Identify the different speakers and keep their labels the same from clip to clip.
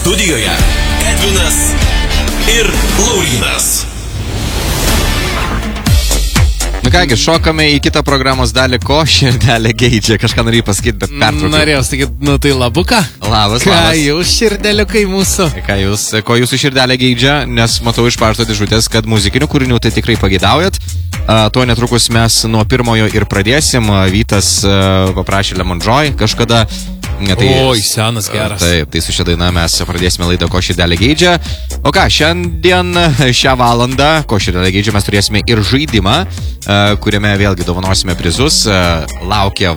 Speaker 1: Studijoje Edvinas ir Laurynas.
Speaker 2: Nu kągi, šokame į kitą programos dalį, ko širdelė geidžia. Kažką norėjau pasakyti, bet pertraukiau.
Speaker 3: Norėjau sakyti, nu tai labuka.
Speaker 2: Labas,
Speaker 3: Ką
Speaker 2: labas.
Speaker 3: jūs širdeliukai mūsų?
Speaker 2: Ko jūsų širdelė geidžia, nes matau iš pašto dėžutės, kad muzikinių kūrinių tai tikrai pageidaujat. Tuo netrukus mes nuo pirmojo ir pradėsim. Vytas paprašė Lemon Joy kažkada.
Speaker 3: Oi, senas geras.
Speaker 2: Taip, tai su šia daina mes pradėsime laidą, ko širdelė geidžia. O ką, šią valandą, ko širdelė geidžia, mes turėsime ir žaidimą, kuriame vėlgi dovanosime prizus. Laukia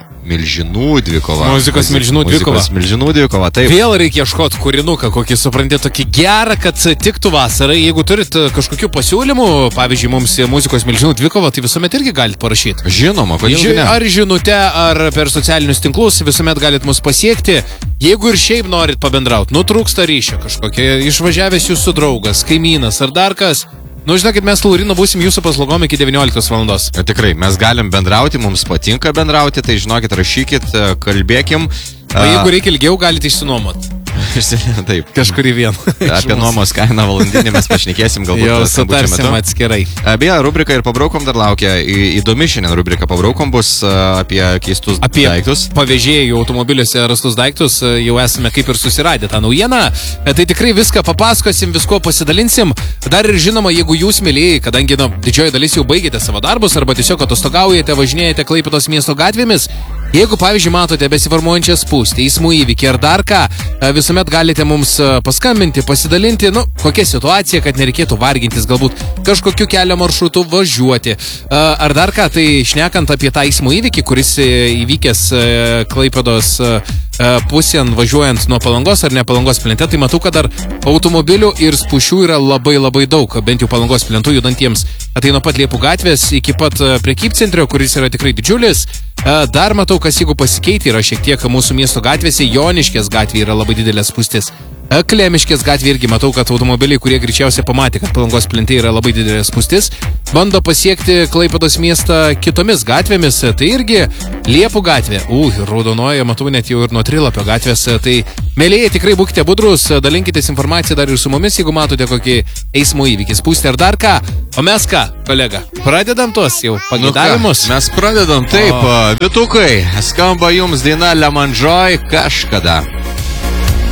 Speaker 2: milžinų dvikova.
Speaker 3: Muzikos milžinų dvikova,
Speaker 2: taip.
Speaker 3: Vėl reikia ieškoti kūrinuką, kokį supranti, tokį gerą, kad tiktų vasarai. Jeigu turit kažkokių pasiūlymų, pavyzdžiui, mums muzikos milžinų dvikova, tai visuomet irgi galite parašyti.
Speaker 2: Žinoma, kodėl ne?
Speaker 3: Ar žinute, ar per socialinius tinklus, visuomet galite mus pasiekti. Jeigu ir šiaip norit pabendrauti, nutrūksta ryšio kažkokia, išvažiavęs jūsų draugas, kaimynas ar dar kas. Nu, žinokit, mes Laurinu būsim jūsų paslaugom iki 19 valandos.
Speaker 2: Tikrai, mes galim bendrauti, mums patinka bendrauti, tai žinokit, rašykit, kalbėkim.
Speaker 3: O jeigu reikia ilgiau, galite išsinuomoti.
Speaker 2: Taip.
Speaker 3: Kažkurį vieną.
Speaker 2: Apie nuomos kainą valandinį mes pašnekėsim, galbūt.
Speaker 3: Jau sutarsim atskirai.
Speaker 2: Beje, rubrika ir pabraukom dar laukia. Įdomi šiandien rubrika pabraukom bus apie keistus daiktus.
Speaker 3: Apie pavėžėjų automobiliuose rastus daiktus jau esame kaip ir susiradę tą naujieną. Tai tikrai viską papasakosim, visko pasidalinsim. Dar ir žinoma, jeigu jūs mylėjai, kadangi didžioji dalis jau baigėte savo darbus arba tiesiog atostogaujate, važinėjate Klaipėdos miesto gatvėmis. Jeigu, pavyzdžiui, matote besiformuojančią spūstį, eismo įvykį ar dar ką, visuomet galite mums paskambinti, pasidalinti, kokia situacija, kad nereikėtų vargintis, galbūt kažkokiu kelio maršrutu važiuoti. Ar dar ką, tai šnekant apie tą eismo įvykį, kuris įvykęs Klaipėdos pusėn važiuojant nuo Palangos ar ne Palangos plente, tai matau, kad dar automobilių ir spūšių yra labai labai daug, bent jau Palangos plentų judantiems. Tai nuo pat Liepų gatvės iki pat prekybcentrio, kuris yra tikrai didžiulis. Dar matau, kas jeigu pasikeitė, yra šiek tiek mūsų miesto gatvėse, Joniškės gatvėje yra labai didelės spūstis. Klemiškės gatvėje irgi matau, kad automobiliai, kurie greičiausiai pamatė, kad Palangos plente yra labai didelės spūstis, bando pasiekti Klaipėdos miestą kitomis gatvėmis. Tai irgi Liepų gatvė. Raudonoje, matau, net jau ir nuo Trilapio gatvės. Tai, mėlėjai, tikrai būkite budrus, dalinkitės informaciją dar ir su mumis, jeigu matote kokį eismo įvykį, spūstį ar dar ką. O mes ką, kolega, pradedam tos jau pageidavimus?
Speaker 2: Mes pradedam, taip. Vitukai, skamba jums daina Lemon Joy kažkada.